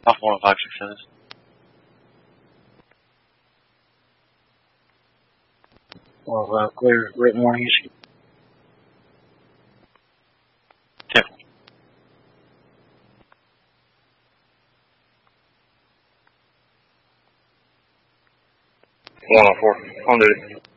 Alpha 1567. Well, clear written warning issue. 10. One on 4. On duty.